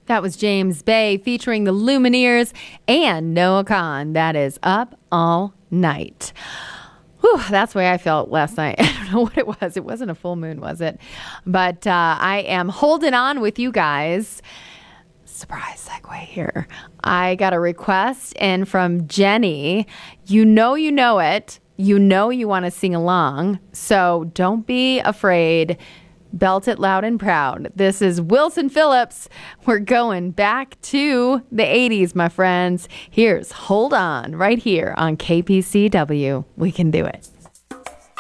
That was James Bay featuring the Lumineers and Noah Kahan. That is Up All Night. Whew, that's the way I felt last night. I don't know what it was. It wasn't a full moon, was it? But I am holding on with you guys. Surprise segue here. I got a request in from Jenny. You know it. You know you want to sing along. So don't be afraid. Belt it loud and proud. This is Wilson Phillips. We're going back to the 80s, my friends. Here's Hold On right here on KPCW. We can do it.